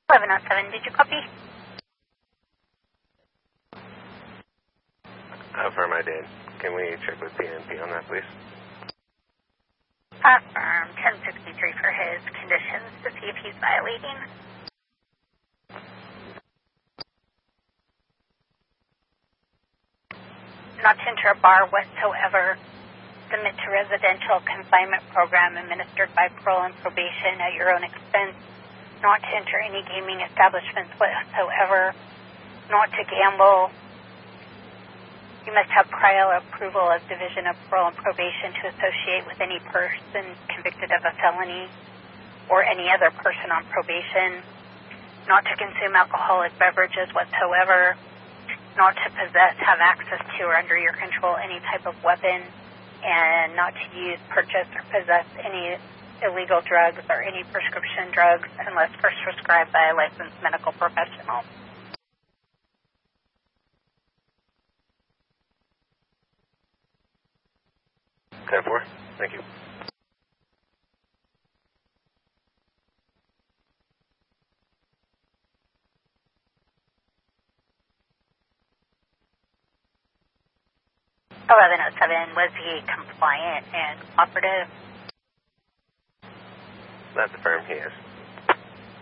1107, did you copy? Affirm, I did. Can we check with PNP on that, please? Affirm, 1063 for his conditions to see if he's violating. Not to enter a bar whatsoever. Submit to residential confinement program administered by parole and probation at your own expense. Not to enter any gaming establishments whatsoever. Not to gamble. You must have prior approval of Division of Parole and Probation to associate with any person convicted of a felony or any other person on probation. Not to consume alcoholic beverages whatsoever. Not to possess, have access to, or under your control any type of weapon, and not to use, purchase, or possess any illegal drugs or any prescription drugs unless first prescribed by a licensed medical professional. Code 4, thank you. Was he compliant and cooperative? That's affirmed, he is.